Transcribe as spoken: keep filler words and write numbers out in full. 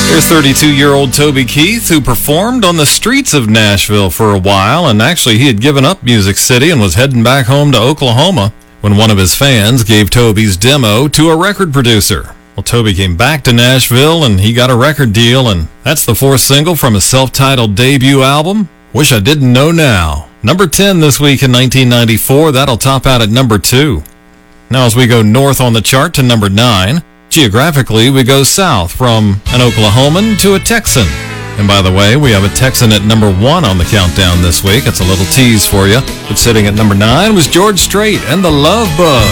Here's thirty-two-year-old Toby Keith, who performed on the streets of Nashville for a while, and actually he had given up Music City and was heading back home to Oklahoma when one of his fans gave Toby's demo to a record producer. Well, Toby came back to Nashville and he got a record deal, and that's the fourth single from his self-titled debut album, Wish I Didn't Know Now. Number ten this week in nineteen ninety-four, that'll top out at number two. Now as we go north on the chart to number nine, geographically, we go south from an Oklahoman to a Texan. And by the way, we have a Texan at number one on the countdown this week. It's a little tease for you. But sitting at number nine was George Strait and the Love Bug.